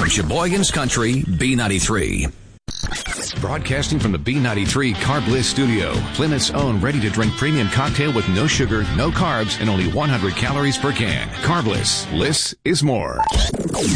from Sheboygan's Country, B93. Broadcasting from the B93 Carb Bliss studio, Plymouth's own ready-to-drink premium cocktail with no sugar, no carbs, and only 100 calories per can. Carb Bliss. Bliss is more.